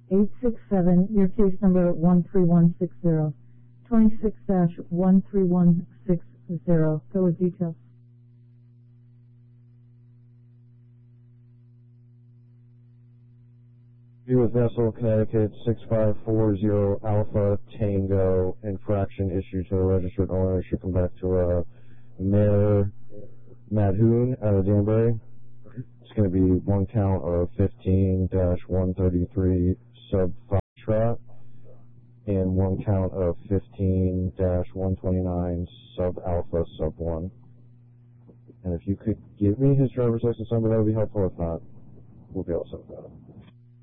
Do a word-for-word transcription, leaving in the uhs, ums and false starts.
eight six seven, your case number one three one six zero. twenty-six dash one three one six zero. Go with details. With vessel Connecticut six five four zero Alpha Tango, infraction issued to the registered owner. Should come back to uh, Mayor Madhoon out of Danbury. It's going to be one count of fifteen dash one thirty-three sub Foxtrot and one count of fifteen dash one twenty-nine sub Alpha sub one. And if you could give me his driver's license number, that would be helpful. If not, we'll be able to set that up.